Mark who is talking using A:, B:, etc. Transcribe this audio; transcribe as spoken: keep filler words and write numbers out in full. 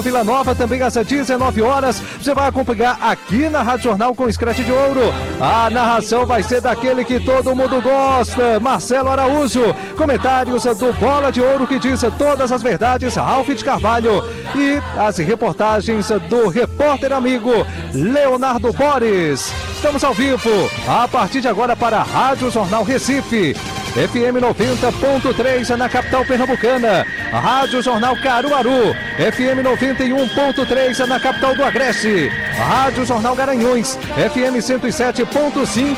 A: Vila Nova, também às dezenove horas, você vai acompanhar aqui na Rádio Jornal com Scratch de Ouro. A narração vai ser daquele que todo mundo gosta, Marcelo Araújo. Comentários do Bola de Ouro, que diz todas as verdades, Ralf de Carvalho. E as reportagens do repórter amigo Leonardo Boris. Estamos ao vivo, a partir de agora, para a Rádio Jornal Recife. F M noventa ponto três na capital pernambucana. Rádio Jornal Caruaru. F M noventa e um ponto três na capital do Agreste. Rádio Jornal Garanhuns. F M cento e sete ponto cinco